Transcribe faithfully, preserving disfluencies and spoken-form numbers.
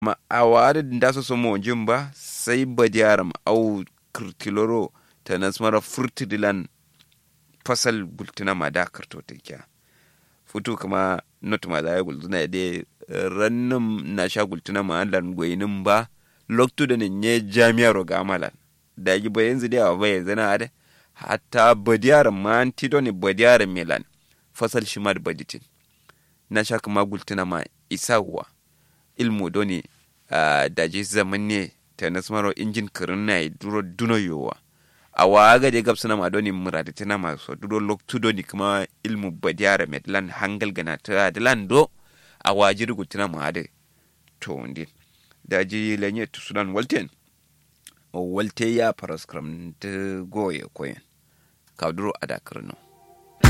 ma awada da so mo jimba sai badiyaram au kirtiloro ta nasmara furtidilan fasal gultuna ma da karto kya futu kuma not ma da gultuna de rannum na sha gultuna ma lan goyinin ba loktu da ne jami'a roga amalan da yi bayan zai da bayan zana da hatta badiyaram ma antido ne badiyaram milan fasal shimad baditin na sha kuma gultuna ma isawa ilmu doni uh, da je zaman ne ta nasmaro injin kirin na duro duno yowa a waga de gabsana ma doni murada tana ma so duro loktu doni kuma ilmu badiyara medlan hangal gana ta dalan do a wajiri gultuna ma da to ndin da ji lenye to sudan walten o walte ya paraskram de goye koyen ka duro ada kirno